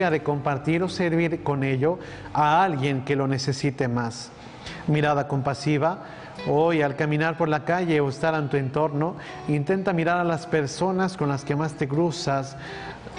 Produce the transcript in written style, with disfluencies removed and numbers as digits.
de compartir o servir con ello a alguien que lo necesite más. Mirada compasiva. Hoy, al caminar por la calle o estar en tu entorno, intenta mirar a las personas con las que más te cruzas,